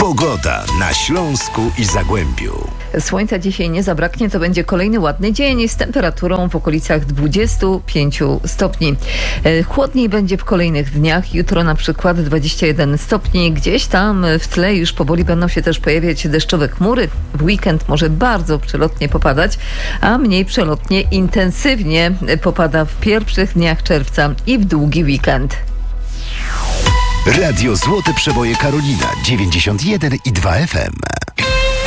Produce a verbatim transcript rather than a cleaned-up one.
Pogoda na Śląsku i Zagłębiu. Słońca dzisiaj nie zabraknie, to będzie kolejny ładny dzień z temperaturą w okolicach dwudziestu pięciu stopni. Chłodniej będzie w kolejnych dniach. Jutro na przykład dwadzieścia jeden stopni. Gdzieś tam w tle już powoli będą się też pojawiać deszczowe chmury. W weekend może bardzo przelotnie popadać, a mniej przelotnie intensywnie popada w pierwszych dniach czerwca i w długi weekend. Radio Złote Przeboje Karolina dziewięćdziesiąt jeden i dwa F M.